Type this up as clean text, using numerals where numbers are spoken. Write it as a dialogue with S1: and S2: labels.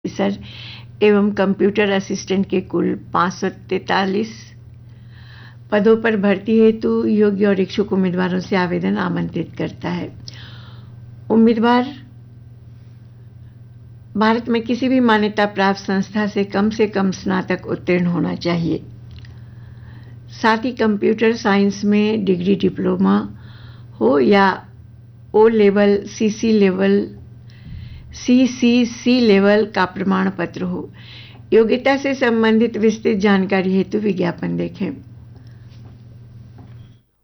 S1: Officer एवं computer assistant के कुल 543 पदों पर भर्ती हेतु योग्य और इच्छुक उम्मीदवारों से आवेदन आमंत्रित करता है। उम्मीदवार भारत में किसी भी मान्यता प्राप्त संस्था से कम स्नातक उत्तीर्ण होना चाहिए। साथ ही कंप्यूटर साइंस में डिग्री डिप्लोमा हो या ओ लेवल सीसीसी लेवल का प्रमाण पत्र हो। योग्यता से संबंधित विस्तृत जानकारी हेतु विज्ञापन देखें।